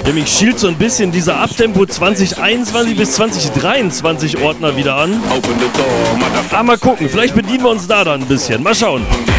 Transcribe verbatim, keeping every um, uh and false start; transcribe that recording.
Nämlich schielt so ein bisschen dieser Abtempo zwanzig einundzwanzig bis zwanzig dreiundzwanzig Ordner wieder an. Aber mal gucken, vielleicht bedienen wir uns da dann ein bisschen. Mal schauen.